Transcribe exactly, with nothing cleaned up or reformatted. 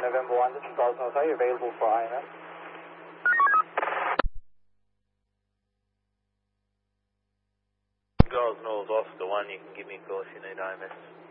November one, this is Gulls North. Are you available for I M S? Gulls North, Oscar one, you can give me a call if you need I M S.